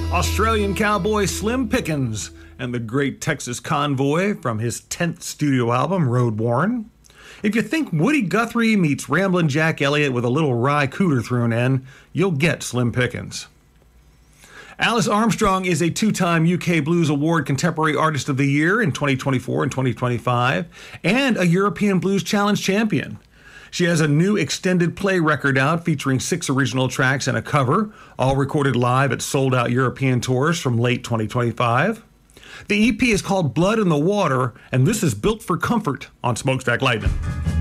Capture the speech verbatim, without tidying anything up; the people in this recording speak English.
Australian cowboy Slim Pickens and the Great Texas Convoy from his tenth studio album, Road Worn. If you think Woody Guthrie meets Ramblin' Jack Elliott with a little rye cooter thrown in, you'll get Slim Pickens. Alice Armstrong is a two-time U K Blues Award Contemporary Artist of the Year in twenty twenty-four and twenty twenty-five, and a European Blues Challenge champion. She has a new extended play record out featuring six original tracks and a cover, all recorded live at sold-out European tours from late twenty twenty-five. The E P is called Blood in the Water, and this is Built for Comfort on Smokestack Lightning.